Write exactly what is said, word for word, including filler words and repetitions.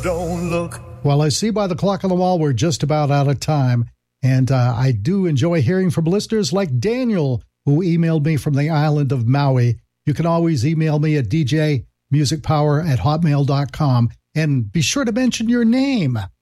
don't look. Well, I see by the clock on the wall we're just about out of time, and uh, I do enjoy hearing from listeners like Daniel, who emailed me from the island of Maui. You can always email me at d j music power at hotmail dot com, and be sure to mention your name.